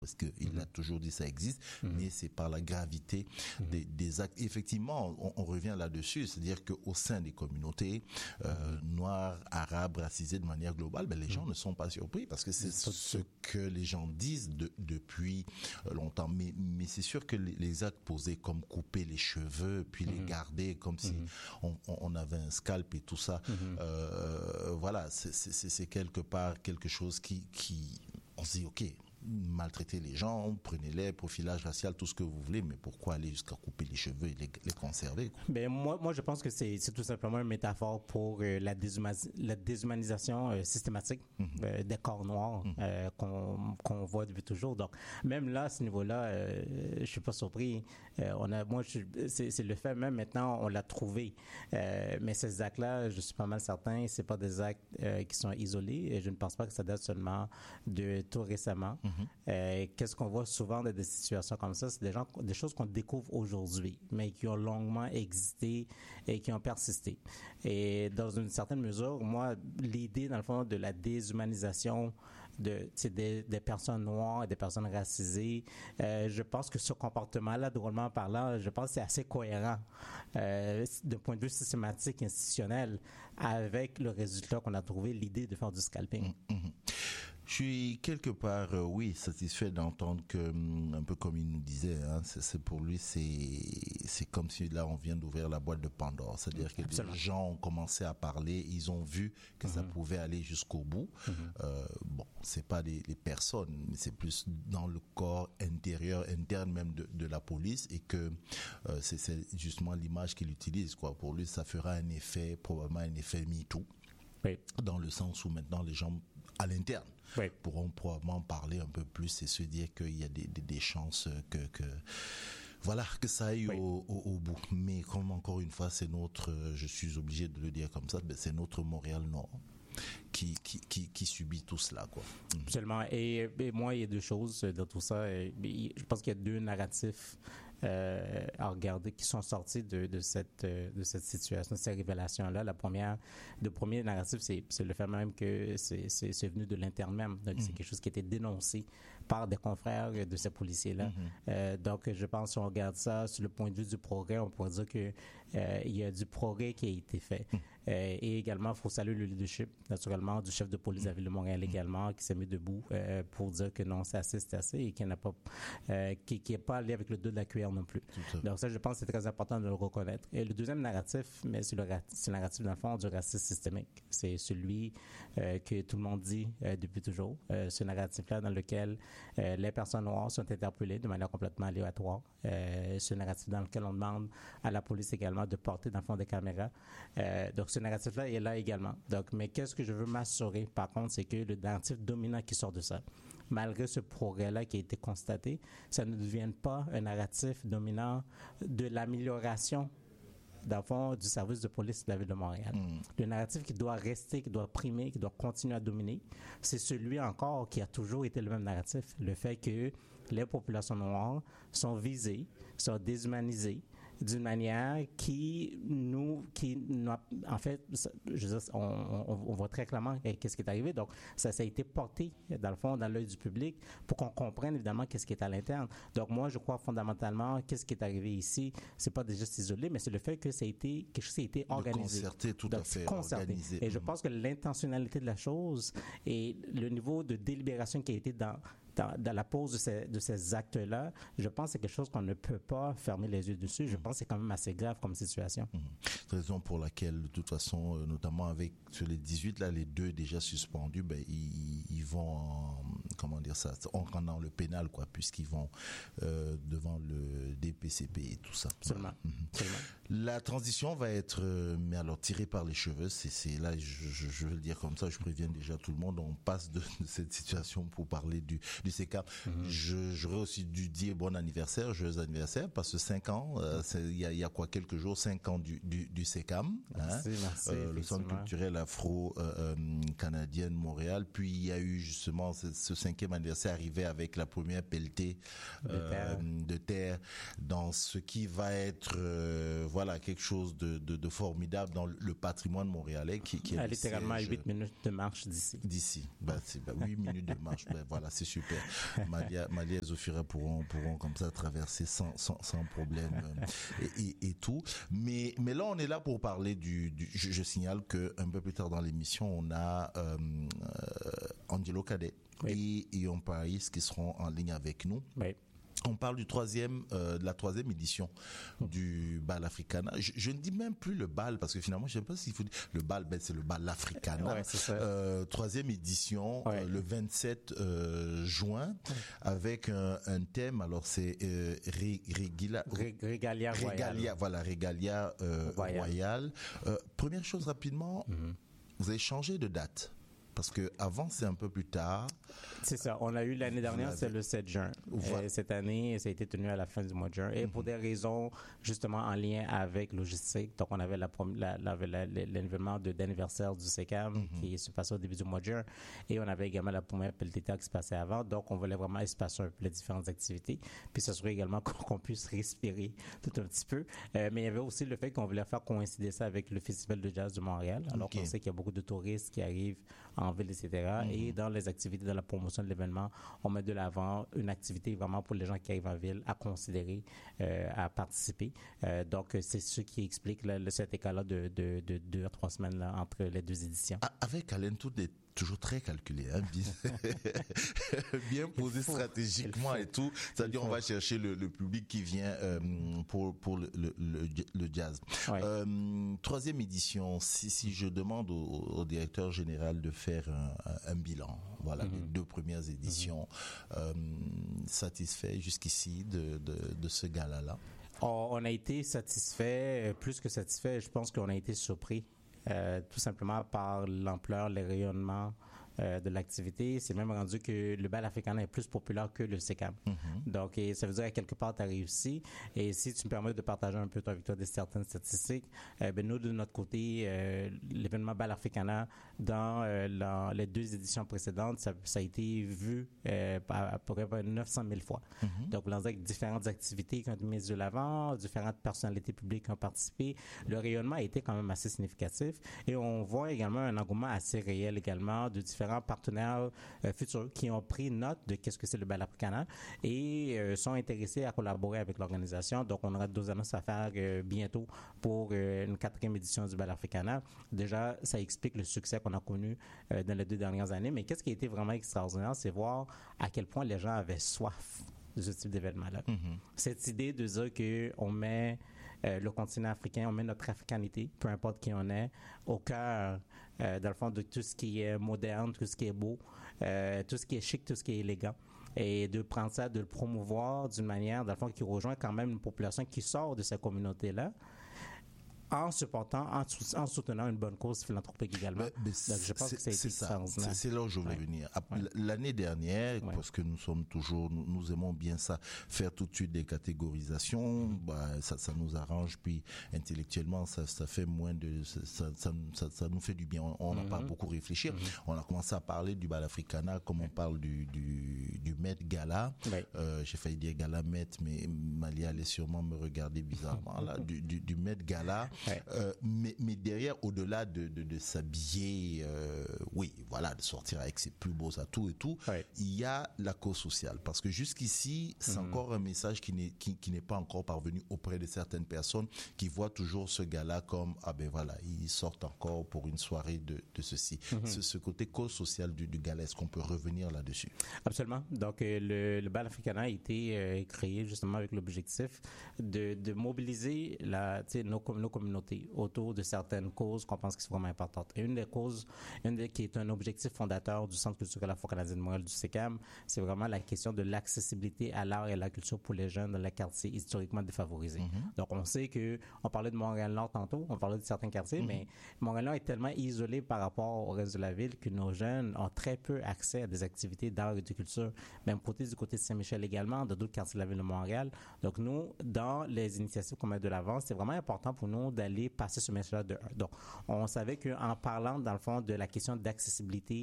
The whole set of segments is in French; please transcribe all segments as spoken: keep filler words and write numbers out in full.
parce qu'il mmh. a toujours dit ça existe, mmh. mais c'est par la gravité mmh. des, des actes. Effectivement, on, on revient là-dessus, c'est-à-dire qu'au sein des communautés euh, noires, arabes, racisées de manière globale, ben, les gens mmh. ne sont pas surpris parce que c'est mmh. ce que les gens disent de, depuis longtemps. Mais, mais c'est sûr que les, les actes posés comme couper les cheveux, puis mmh. les garder comme si mmh. on, on avait un scalp et tout ça, mmh. euh, voilà, c'est, c'est, c'est quelque part quelque chose qui, qui on se dit, ok, maltraiter les gens, prenez-les, profilage racial, tout ce que vous voulez, mais pourquoi aller jusqu'à couper les cheveux et les, les conserver, quoi? Ben moi, moi, je pense que c'est, c'est tout simplement une métaphore pour euh, la, déshuma- la déshumanisation euh, systématique mm-hmm. euh, des corps noirs mm-hmm. euh, qu'on, qu'on voit depuis toujours. Donc, même là, à ce niveau-là, euh, je suis pas surpris. Euh, on a, moi, je, c'est, c'est le fait même maintenant, on l'a trouvé. Euh, mais ces actes-là, je suis pas mal certain, c'est pas des actes euh, qui sont isolés. Et je ne pense pas que ça date seulement de tout récemment. Mm-hmm. Euh, qu'est-ce qu'on voit souvent dans des situations comme ça? C'est des, gens, des choses qu'on découvre aujourd'hui, mais qui ont longuement existé et qui ont persisté. Et dans une certaine mesure, moi, l'idée, dans le fond, de la déshumanisation de, des, des personnes noires et des personnes racisées, euh, je pense que ce comportement-là, drôlement parlant, je pense que c'est assez cohérent euh, d'un point de vue systématique, institutionnel, avec le résultat qu'on a trouvé, l'idée de faire du scalping. Mm-hmm. Je suis quelque part, euh, oui, satisfait d'entendre que, un peu comme il nous disait, hein, c'est, c'est pour lui, c'est, c'est comme si là on vient d'ouvrir la boîte de Pandore. C'est-à-dire que Absolument. Les gens ont commencé à parler, ils ont vu que mm-hmm. ça pouvait aller jusqu'au bout. Mm-hmm. Euh, bon, c'est pas les, les personnes, mais c'est plus dans le corps intérieur, interne même de, de la police, et que euh, c'est, c'est justement l'image qu'il utilise, quoi. Pour lui, ça fera un effet, probablement un effet MeToo. Oui. Dans le sens où maintenant les gens à l'interne oui. pourront probablement parler un peu plus et se dire qu'il y a des, des, des chances que, que voilà que ça aille oui. au, au, au bout. Mais comme encore une fois c'est notre, je suis obligé de le dire comme ça, c'est notre Montréal Nord qui qui qui, qui subit tout cela, quoi. Absolument. Et, et moi il y a deux choses dans tout ça. Et, et, je pense qu'il y a deux narratifs Euh, à regarder qui sont sortis de, de cette euh, de cette situation, de ces révélations-là. La première, le premier narratif, c'est, c'est le fait même que c'est, c'est, c'est venu de l'interne même. Donc, mmh. c'est quelque chose qui a été dénoncé par des confrères de ces policiers-là. Mmh. Euh, donc, je pense, si on regarde ça sur le point de vue du progrès, on pourrait dire que euh, il y a du progrès qui a été fait. Mmh. Euh, et également, il faut saluer le leadership, naturellement, du chef de police de la ville de Montréal également, qui s'est mis debout euh, pour dire que non, c'est assez, c'est assez, et qui n'a pas, euh, qui, qui est pas allé avec le dos de la cuillère non plus. Donc ça, je pense que c'est très important de le reconnaître. Et le deuxième narratif, mais c'est le, c'est le narratif, dans le fond, du racisme systémique. C'est celui euh, que tout le monde dit euh, depuis toujours. Euh, ce narratif-là dans lequel euh, les personnes noires sont interpellées de manière complètement aléatoire. Euh, ce narratif dans lequel on demande à la police également de porter, dans le fond, des caméras. Euh, donc ce narratif-là est là également. Donc, mais qu'est-ce que je veux m'assurer, par contre, c'est que le narratif dominant qui sort de ça, malgré ce progrès-là qui a été constaté, ça ne devienne pas un narratif dominant de l'amélioration, dans le fond, du service de police de la ville de Montréal. Mm. Le narratif qui doit rester, qui doit primer, qui doit continuer à dominer, c'est celui encore qui a toujours été le même narratif. Le fait que les populations noires sont visées, sont déshumanisées, d'une manière qui nous, qui en fait, je veux dire, on, on, on voit très clairement qu'est-ce qui est arrivé. Donc, ça, ça a été porté, dans le fond, dans l'œil du public pour qu'on comprenne évidemment qu'est-ce qui est à l'interne. Donc, moi, je crois fondamentalement, qu'est-ce qui est arrivé ici, c'est pas déjà isolé, mais c'est le fait que ça a été, quelque chose qui a été organisé. Concerté, tout Donc, à fait concerté. organisé. Et je pense que l'intentionnalité de la chose et le niveau de délibération qui a été dans Dans, dans la pose de ces, de ces actes-là, je pense que c'est quelque chose qu'on ne peut pas fermer les yeux dessus. Je mmh. pense que c'est quand même assez grave comme situation. Mmh. Raison pour laquelle, de toute façon, euh, notamment avec sur les dix-huit, là, les deux déjà suspendus, ben, ils, ils vont, en, comment dire ça, on rentre dans le pénal, quoi, puisqu'ils vont euh, devant le D P C P et tout ça. Absolument. Voilà. Mmh. Absolument. La transition va être, euh, mais alors, tirée par les cheveux. C'est, c'est là, je, je, je veux le dire comme ça, je préviens déjà tout le monde, on passe de, de cette situation pour parler du du C C A M. Mm-hmm. Je, j'aurais aussi dû dire bon anniversaire, joyeux anniversaire, parce que cinq ans, euh, il y a, y a quoi quelques jours, cinq ans du, du, du C C A M, merci, hein, merci, euh, le Centre culturel afro-canadienne euh, Montréal. Puis il y a eu justement ce, ce cinquième cinquième anniversaire arrivait avec la première pelletée de, euh, terre. de terre dans ce qui va être euh, voilà quelque chose de, de, de formidable dans le patrimoine montréalais qui, qui est ah, le littéralement siège, à huit minutes de marche d'ici. D'ici, ben, c'est, ben, huit minutes de marche, ben, voilà, c'est super. Malia, Malia et Zofira pourront, pourront comme ça traverser sans, sans, sans problème euh, et, et, et tout. Mais, mais là, on est là pour parler du. du je, je signale que un peu plus tard dans l'émission, on a euh, euh, Angelo Cadet oui. et Ion Paris qui seront en ligne avec nous. Oui. On parle du troisième, euh, de la troisième édition du bal Africana. Je, je ne dis même plus le bal parce que finalement, je ne sais pas s'il faut dire le bal, ben c'est le bal Africana. Ouais, c'est ça. Euh, troisième édition, ouais. euh, le vingt-sept euh, juin, ouais. avec un, un thème. Alors c'est euh, ré, régila, ré, Régalia Royale. Régalia, voilà, Régalia euh, Royale. Royale. Euh, première chose rapidement, mm-hmm. vous avez changé de date. Parce que avant c'est un peu plus tard. C'est ça. On l'a eu l'année dernière, c'est le sept juin. Voilà. Et cette année, ça a été tenu à la fin du mois de juin. Et mm-hmm. pour des raisons justement en lien avec logistique. Donc on avait la, la, la, la, l'événement de, d'anniversaire du S E C A M mm-hmm. qui se passait au début du mois de juin. Et on avait également la première pelletée qui se passait avant. Donc on voulait vraiment espacer un peu les différentes activités. Puis s'assurer également qu'on puisse respirer tout un petit peu. Euh, mais il y avait aussi le fait qu'on voulait faire coïncider ça avec le Festival de jazz de Montréal. Alors okay. qu'on sait qu'il y a beaucoup de touristes qui arrivent en ville, et cetera. Mm-hmm. Et dans les activités, dans la promotion de l'événement, on met de l'avant une activité vraiment pour les gens qui arrivent en ville à considérer, euh, à participer. Euh, donc, c'est ce qui explique là, cet écart-là de, de, de deux à trois semaines là, entre les deux éditions. Avec Alain, tout est toujours très calculé, hein, bien, bien posé stratégiquement et tout. C'est-à-dire, on va chercher le, le public qui vient euh, pour pour le, le, le jazz. Ouais. Euh, troisième édition. Si si je demande au, au directeur général de faire un, un bilan, voilà, mm-hmm. les deux premières éditions, mm-hmm. euh, satisfait jusqu'ici de de, de ce gala-là. Oh, on a été satisfait, plus que satisfait. Je pense qu'on a été surpris. Euh, tout simplement par l'ampleur, le rayonnement euh, de l'activité. C'est même rendu que le bal Africana est plus populaire que le S E C A M. Mm-hmm. Donc, et ça veut dire à quelque part, tu as réussi. Et si tu me permets de partager un peu avec toi des certaines statistiques, euh, ben nous, de notre côté, euh, l'événement bal Africana, dans euh, la, les deux éditions précédentes, ça, ça a été vu euh, à, à peu près neuf cent mille fois. Mm-hmm. Donc, on a avec différentes activités qui ont été mises de l'avant, différentes personnalités publiques qui ont participé. Le rayonnement a été quand même assez significatif. Et on voit également un engouement assez réel également de différents partenaires euh, futurs qui ont pris note de qu'est-ce que c'est le bal Africana et euh, sont intéressés à collaborer avec l'organisation. Donc, on aura deux annonces à faire euh, bientôt pour euh, une quatrième édition du bal Africana. Déjà, ça explique le succès qu'on a connu euh, dans les deux dernières années. Mais qu'est-ce qui a été vraiment extraordinaire, c'est voir à quel point les gens avaient soif de ce type d'événement-là. Mm-hmm. Cette idée de dire qu'on met Euh, le continent africain, on met notre africanité, peu importe qui on est, au cœur, euh, dans le fond, de tout ce qui est moderne, tout ce qui est beau, euh, tout ce qui est chic, tout ce qui est élégant. Et de prendre ça, de le promouvoir d'une manière, dans le fond, qui rejoint quand même une population qui sort de cette communauté-là, en supportant, en, en soutenant une bonne cause philanthropique également. Mais, mais Donc, je pense que c'est, c'est ça. C'est, c'est là où je voulais ouais. venir. Ouais. L'année dernière, ouais. parce que nous sommes toujours, nous, nous aimons bien ça, faire tout de suite des catégorisations, mm-hmm. bah, ça, ça nous arrange, puis intellectuellement, ça, ça fait moins de, ça, ça, ça, ça nous fait du bien. On n'a mm-hmm. pas beaucoup réfléchi. Mm-hmm. On a commencé à parler du bal Africana, comme on parle du, du, du Met Gala. Ouais. Euh, j'ai failli dire Gala Met, mais Malia allait sûrement me regarder bizarrement, là, du, du, du Met Gala. Ouais. Euh, mais, mais derrière, au-delà de, de, de s'habiller, euh, oui, voilà, de sortir avec ses plus beaux atouts et tout, ouais. il y a la cause sociale. Parce que jusqu'ici, c'est mmh. encore un message qui n'est, qui, qui n'est pas encore parvenu auprès de certaines personnes qui voient toujours ce gars-là comme, ah ben voilà, ils sortent encore pour une soirée de, de ceci. Mmh. Ce, ce côté cause sociale du, du gala, est-ce qu'on peut revenir là-dessus? Absolument. Donc, euh, le, le bal Africana a été euh, créé justement avec l'objectif de, de mobiliser la, nos, nos communautés autour de certaines causes qu'on pense qui sont vraiment importantes. Et une des causes, une des, qui est un objectif fondateur du Centre culturel afro-canadien de Montréal du S E C A M, c'est vraiment la question de l'accessibilité à l'art et à la culture pour les jeunes dans les quartiers historiquement défavorisés. Mm-hmm. Donc, on sait que, on parlait de Montréal-Nord tantôt, on parlait de certains quartiers, mm-hmm. mais Montréal-Nord est tellement isolé par rapport au reste de la ville que nos jeunes ont très peu accès à des activités d'art et de culture. Même côté du côté de Saint-Michel également, dans d'autres quartiers de la ville de Montréal. Donc, nous, dans les initiatives qu'on met de l'avant, c'est vraiment important pour nous d'aller passer ce message-là de un. Donc, on savait qu'en parlant, dans le fond, de la question d'accessibilité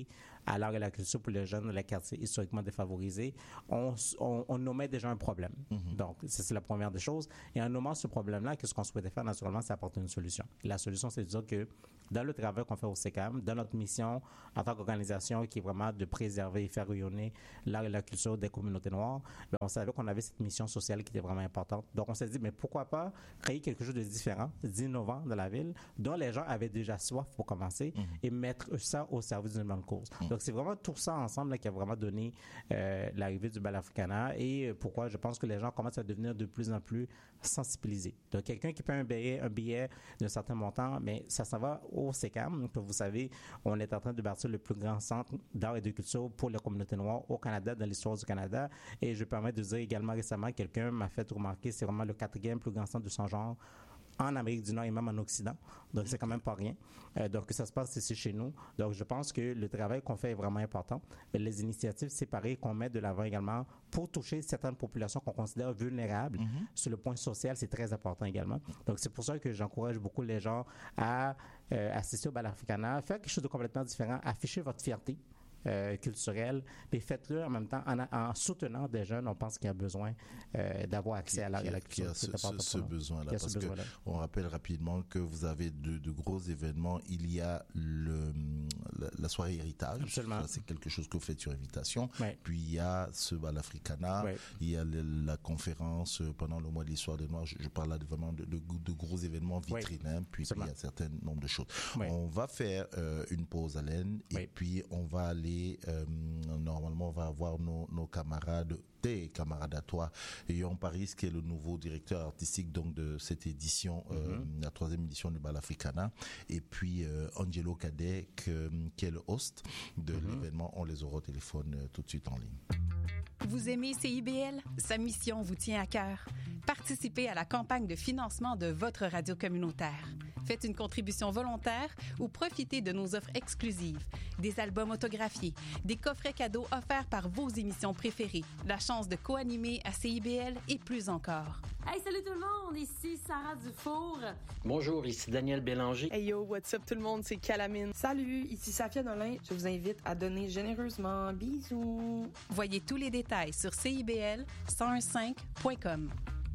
à l'art et la culture pour les jeunes de les quartiers historiquement défavorisés, on, on, on nommait déjà un problème. Mm-hmm. Donc, c'est, c'est la première des choses. Et en nommant ce problème-là, qu'est-ce qu'on souhaitait faire naturellement, c'est apporter une solution. Et la solution, c'est de dire que dans le travail qu'on fait au C E C A M, dans notre mission en tant qu'organisation qui est vraiment de préserver et faire rayonner l'art et la culture des communautés noires, bien, on savait qu'on avait cette mission sociale qui était vraiment importante. Donc, on s'est dit, mais pourquoi pas créer quelque chose de différent, d'innovant dans la ville, dont les gens avaient déjà soif pour commencer, mmh. et mettre ça au service d'une bonne cause. Mmh. Donc, c'est vraiment tout ça ensemble là, qui a vraiment donné euh, l'arrivée du Bal Africana et pourquoi je pense que les gens commencent à devenir de plus en plus sensibilisés. Donc, quelqu'un qui paie un billet, un billet d'un certain montant, mais ça s'en va au C E C A M. Comme vous savez, on est en train de bâtir le plus grand centre d'art et de culture pour les communautés noires au Canada, dans l'histoire du Canada. Et je permets de dire également récemment, quelqu'un m'a fait remarquer, c'est vraiment le quatrième plus grand centre de son genre en Amérique du Nord et même en Occident. Donc, c'est quand même pas rien. Euh, donc, ça se passe ici chez nous. Donc, je pense que le travail qu'on fait est vraiment important. Mais les initiatives séparées qu'on met de l'avant également pour toucher certaines populations qu'on considère vulnérables mm-hmm. sur le point social, c'est très important également. Donc, c'est pour ça que j'encourage beaucoup les gens à euh, assister au Bal Africana, faire quelque chose de complètement différent, afficher votre fierté. Euh, culturel, mais faites-le en même temps en, en soutenant des jeunes. On pense qu'il y a besoin euh, d'avoir accès qui, à, la, à la culture. Qui a ce, ce, ce besoin-là. Parce ce besoin-là. On rappelle rapidement que vous avez de, de gros événements. Il y a le, la, la soirée héritage. Absolument. Ça, c'est quelque chose que vous faites sur invitation. Oui. Puis il y a ce Bal Africana. Oui. Il y a le, la conférence pendant le mois de l'histoire des Noirs. Je, je parle là de, vraiment de, de, de gros événements vitrines. Oui. Hein, puis, puis il y a un certain nombre de choses. Oui. On va faire euh, une pause, Alaine, et oui. puis on va aller Euh, normalement on va avoir nos, nos camarades, tes camarades à toi, Yon Paris qui est le nouveau directeur artistique donc de cette édition, mm-hmm. euh, la troisième édition du Bal Africana, et puis euh, Angelo Cadet que, qui est le host de mm-hmm. l'événement. On les aura au téléphone euh, tout de suite en ligne. Vous aimez C I B L? Sa mission vous tient à cœur. Participez à la campagne de financement de votre radio communautaire. Faites une contribution volontaire ou profitez de nos offres exclusives. Des albums autographiés, des coffrets cadeaux offerts par vos émissions préférées, la chance de co-animer à C I B L et plus encore. Hey, salut tout le monde! Ici Sarah Dufour. Bonjour, ici Daniel Bélanger. Hey yo, what's up tout le monde? C'est Calamine. Salut, ici Safia Nolin. Je vous invite à donner généreusement. Bisous! Voyez tous les détails sur C I B L cent quinze point com.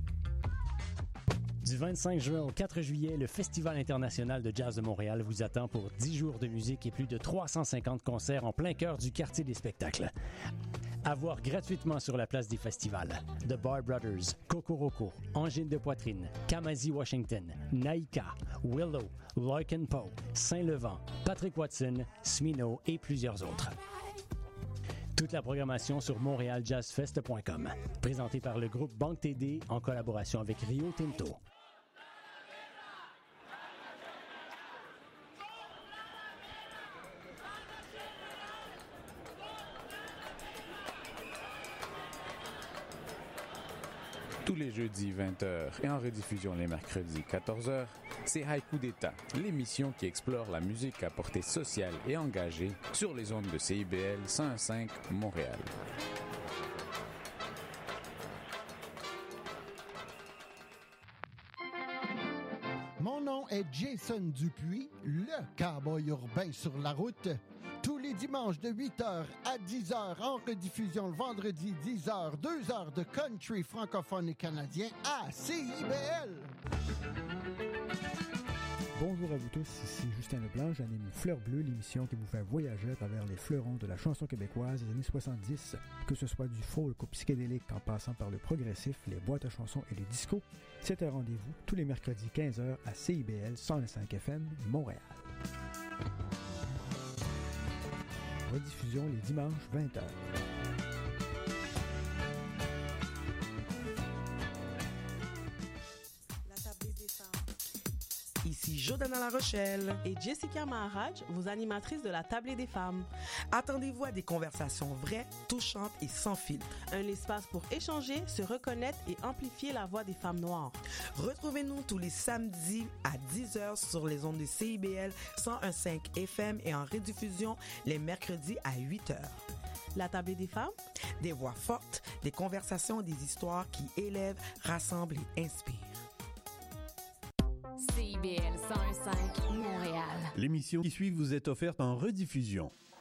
Du vingt-cinq juin au quatre juillet, le Festival international de jazz de Montréal vous attend pour dix jours de musique et plus de trois cent cinquante concerts en plein cœur du quartier des spectacles. À voir gratuitement sur la place des festivals. The Bar Brothers, Cocoroco, Angine de Poitrine, Kamasi Washington, Naïka, Willow, Loic and Poe, Saint-Levant, Patrick Watson, Smino et plusieurs autres. Toute la programmation sur montréal jazz fest point com. Présenté par le groupe Banque T D en collaboration avec Rio Tinto. Tous les jeudis vingt heures et en rediffusion les mercredis quatorze heures, c'est Haïku d'État, l'émission qui explore la musique à portée sociale et engagée sur les ondes de C I B L cent quinze Montréal. Mon nom est Jason Dupuis, le cowboy urbain sur la route. Tous les dimanches de huit heures à dix heures, en rediffusion le vendredi dix heures, deux heures de country francophone et canadien à C I B L. Bonjour à vous tous, ici Justin Leblanc, j'anime Fleur Bleue, l'émission qui vous fait voyager à travers les fleurons de la chanson québécoise des années soixante-dix, que ce soit du folk au psychédélique en passant par le progressif, les boîtes à chansons et les discos. C'est un rendez-vous tous les mercredis quinze heures à C I B L cent cinq F M Montréal. Rediffusion les dimanches vingt heures. Ici Jordana La Rochelle et Jessica Maharaj, vos animatrices de la Tablée des femmes. Attendez-vous à des conversations vraies, touchantes et sans filtre. Un espace pour échanger, se reconnaître et amplifier la voix des femmes noires. Retrouvez-nous tous les samedis à dix heures sur les ondes de C I B L cent quinze F M et en rediffusion les mercredis à huit heures. La Tablée des femmes, des voix fortes, des conversations, des histoires qui élèvent, rassemblent et inspirent. C I B L cent quinze Montréal. L'émission qui suit vous est offerte en rediffusion.